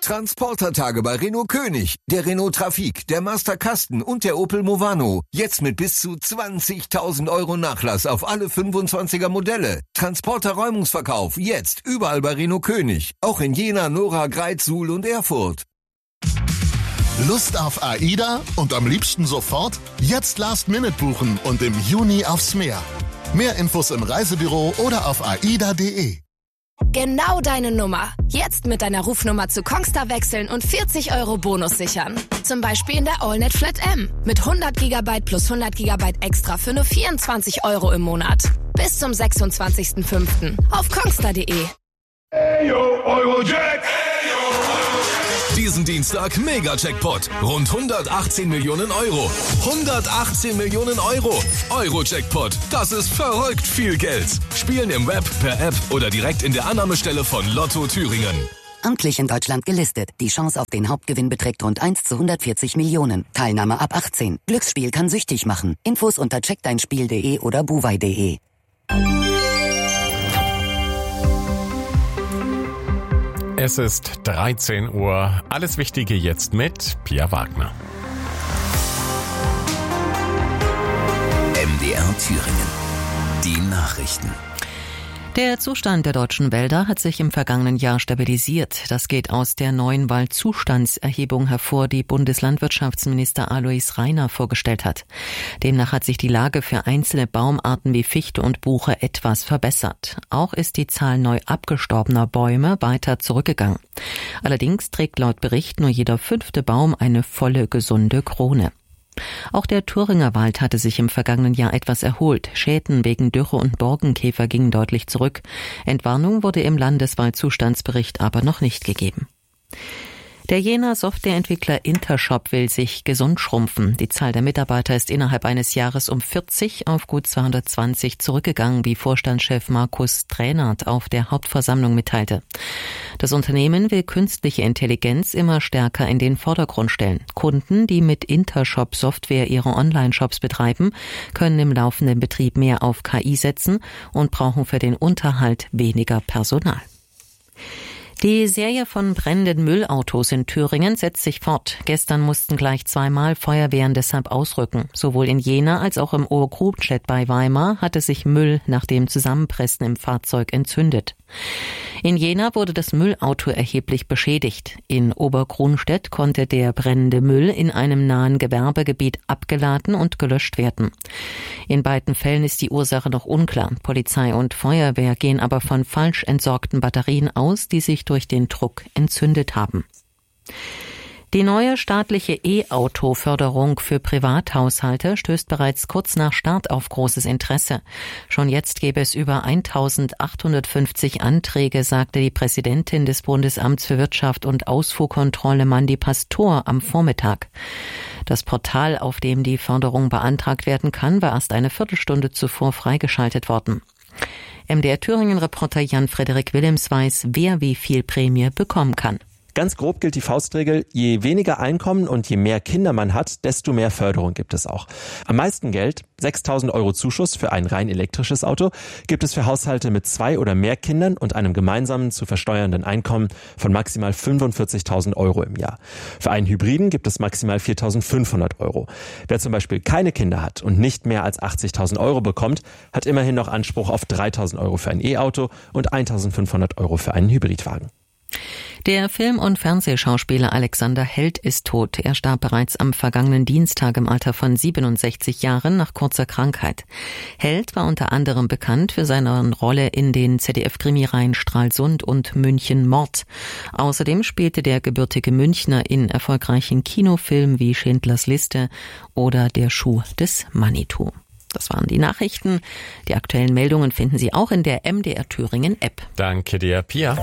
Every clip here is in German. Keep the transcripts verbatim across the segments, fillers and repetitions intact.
Transportertage bei Renault König, der Renault Trafic, der Master Kasten und der Opel Movano. Jetzt mit bis zu zwanzigtausend Euro Nachlass auf alle fünfundzwanziger Modelle. Transporter-Räumungsverkauf jetzt überall bei Renault König. Auch in Jena, Nora, Greiz, Suhl und Erfurt. Lust auf AIDA und am liebsten sofort? Jetzt Last Minute buchen und im Juni aufs Meer. Mehr Infos im Reisebüro oder auf aida punkt de. Genau deine Nummer. Jetzt mit deiner Rufnummer zu Kongstar wechseln und vierzig Euro Bonus sichern. Zum Beispiel in der AllNet Flat M. Mit hundert Gigabyte plus hundert Gigabyte extra für nur vierundzwanzig Euro im Monat. Bis zum sechsundzwanzigsten fünften auf kongstar punkt de. Hey yo, Eurojack! Diesen Dienstag Mega-Jackpot. Rund hundertachtzehn Millionen Euro. hundertachtzehn Millionen Euro. Euro-Jackpot. Das ist verrückt viel Geld. Spielen im Web, per App oder direkt in der Annahmestelle von Lotto Thüringen. Amtlich in Deutschland gelistet. Die Chance auf den Hauptgewinn beträgt rund eins zu hundertvierzig Millionen. Teilnahme ab achtzehn. Glücksspiel kann süchtig machen. Infos unter check dein spiel punkt de oder buwei punkt de. Es ist dreizehn Uhr. Alles Wichtige jetzt mit Pia Wagner. M D R Thüringen. Die Nachrichten. Der Zustand der deutschen Wälder hat sich im vergangenen Jahr stabilisiert. Das geht aus der neuen Waldzustandserhebung hervor, die Bundeslandwirtschaftsminister Alois Rainer vorgestellt hat. Demnach hat sich die Lage für einzelne Baumarten wie Fichte und Buche etwas verbessert. Auch ist die Zahl neu abgestorbener Bäume weiter zurückgegangen. Allerdings trägt laut Bericht nur jeder fünfte Baum eine volle, gesunde Krone. Auch der Thüringer Wald hatte sich im vergangenen Jahr etwas erholt. Schäden wegen Dürre und Borkenkäfer gingen deutlich zurück. Entwarnung wurde im Landeswaldzustandsbericht aber noch nicht gegeben. Der Jenaer Softwareentwickler Intershop will sich gesund schrumpfen. Die Zahl der Mitarbeiter ist innerhalb eines Jahres um vierzig auf gut zweihundertzwanzig zurückgegangen, wie Vorstandschef Markus Trainert auf der Hauptversammlung mitteilte. Das Unternehmen will künstliche Intelligenz immer stärker in den Vordergrund stellen. Kunden, die mit Intershop Software ihre Online-Shops betreiben, können im laufenden Betrieb mehr auf K I setzen und brauchen für den Unterhalt weniger Personal. Die Serie von brennenden Müllautos in Thüringen setzt sich fort. Gestern mussten gleich zweimal Feuerwehren deshalb ausrücken. Sowohl in Jena als auch im Obergrunstedt bei Weimar hatte sich Müll nach dem Zusammenpressen im Fahrzeug entzündet. In Jena wurde das Müllauto erheblich beschädigt. In Obergrunstedt konnte der brennende Müll in einem nahen Gewerbegebiet abgeladen und gelöscht werden. In beiden Fällen ist die Ursache noch unklar. Polizei und Feuerwehr gehen aber von falsch entsorgten Batterien aus, die sich durch den Druck entzündet haben. Die neue staatliche E-Auto-Förderung für Privathaushalte stößt bereits kurz nach Start auf großes Interesse. Schon jetzt gäbe es über eintausendachthundertfünfzig Anträge, sagte die Präsidentin des Bundesamts für Wirtschaft und Ausfuhrkontrolle Mandy Pastor am Vormittag. Das Portal, auf dem die Förderung beantragt werden kann, war erst eine Viertelstunde zuvor freigeschaltet worden. M D R Thüringen-Reporter Jan-Frederik Willems weiß, wer wie viel Prämie bekommen kann. Ganz grob gilt die Faustregel, je weniger Einkommen und je mehr Kinder man hat, desto mehr Förderung gibt es auch. Am meisten Geld, sechstausend Euro Zuschuss für ein rein elektrisches Auto, gibt es für Haushalte mit zwei oder mehr Kindern und einem gemeinsamen zu versteuernden Einkommen von maximal fünfundvierzigtausend Euro im Jahr. Für einen Hybriden gibt es maximal viertausendfünfhundert Euro. Wer zum Beispiel keine Kinder hat und nicht mehr als achtzigtausend Euro bekommt, hat immerhin noch Anspruch auf dreitausend Euro für ein E-Auto und eintausendfünfhundert Euro für einen Hybridwagen. Der Film- und Fernsehschauspieler Alexander Held ist tot. Er starb bereits am vergangenen Dienstag im Alter von siebenundsechzig Jahren nach kurzer Krankheit. Held war unter anderem bekannt für seine Rolle in den Z D F-Krimireihen Stralsund und München Mord. Außerdem spielte der gebürtige Münchner in erfolgreichen Kinofilmen wie Schindlers Liste oder Der Schuh des Manitou. Das waren die Nachrichten. Die aktuellen Meldungen finden Sie auch in der M D R Thüringen App. Danke dir, Pia.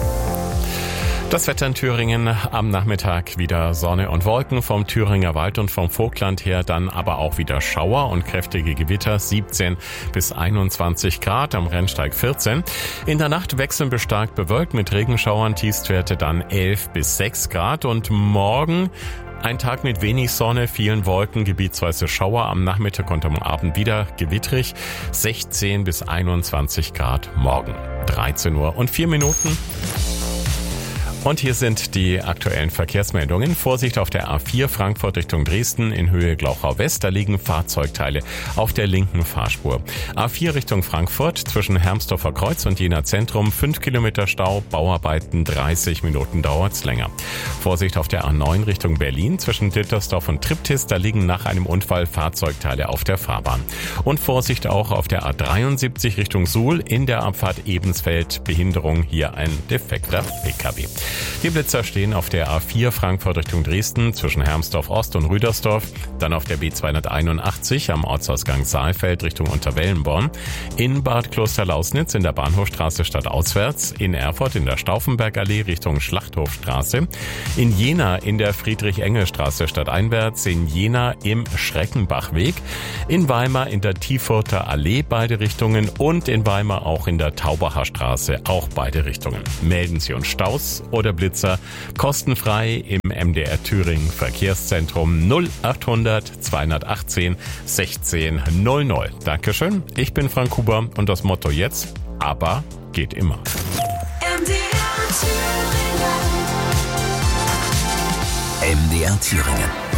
Das Wetter in Thüringen am Nachmittag wieder Sonne und Wolken vom Thüringer Wald und vom Vogtland her, dann aber auch wieder Schauer und kräftige Gewitter, siebzehn bis einundzwanzig Grad, am Rennsteig vierzehn. In der Nacht wechseln bestarkt bewölkt mit Regenschauern, Tiefstwerte dann elf bis sechs Grad und morgen ein Tag mit wenig Sonne, vielen Wolken, gebietsweise Schauer, am Nachmittag und am Abend wieder gewittrig, sechzehn bis einundzwanzig Grad morgen. dreizehn Uhr und vier Minuten. Und hier sind die aktuellen Verkehrsmeldungen. Vorsicht auf der A vier Frankfurt Richtung Dresden in Höhe Glauchau West. Da liegen Fahrzeugteile auf der linken Fahrspur. A vier Richtung Frankfurt zwischen Hermsdorfer Kreuz und Jena Zentrum. fünf Kilometer Stau, Bauarbeiten, dreißig Minuten dauert's länger. Vorsicht auf der A neun Richtung Berlin zwischen Dittersdorf und Triptis. Da liegen nach einem Unfall Fahrzeugteile auf der Fahrbahn. Und Vorsicht auch auf der A dreiundsiebzig Richtung Suhl in der Abfahrt Ebensfeld. Behinderung, hier ein defekter P K W. Die Blitzer stehen auf der A vier Frankfurt Richtung Dresden zwischen Hermsdorf Ost und Rüdersdorf, dann auf der B zweihunderteinundachtzig am Ortsausgang Saalfeld Richtung Unterwellenborn, in Bad Klosterlausnitz in der Bahnhofstraße stadtauswärts, in Erfurt in der Stauffenbergallee Richtung Schlachthofstraße, in Jena in der Friedrich-Engel-Straße stadteinwärts, in Jena im Schreckenbachweg, in Weimar in der Tiefurter Allee beide Richtungen und in Weimar auch in der Taubacher Straße auch beide Richtungen. Melden Sie uns Staus oder Blitzer kostenfrei im M D R Thüringen Verkehrszentrum null achthundert zweihundertachtzehn sechzehn null null. Dankeschön, ich bin Frank Huber und das Motto jetzt, aber geht immer. M D R Thüringen. M D R Thüringen.